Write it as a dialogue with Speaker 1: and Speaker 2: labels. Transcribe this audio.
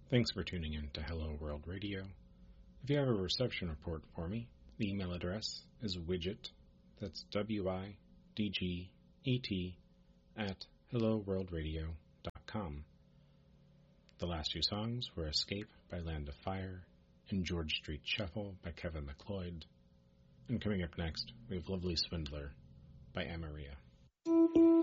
Speaker 1: Thanks for tuning in to Hello World Radio. If you have a reception report for me, the email address is widget, that's WIDGET, at helloworldradio.com. The last two songs were Escape by Land of Fire and George Street Shuffle by Kevin MacLeod. And coming up next, we have Lovely Swindler by Amaria.